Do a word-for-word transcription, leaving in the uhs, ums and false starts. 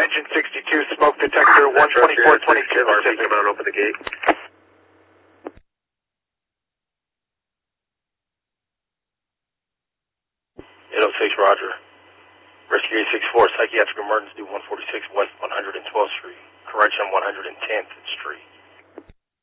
Engine sixty-two, smoke detector one twenty-four twenty-two. R P, come out, open the gate. eight oh six, Roger. Rescue eight six four, psychiatric emergency one forty-six West one hundred twelfth Street. Correction one hundred tenth Street.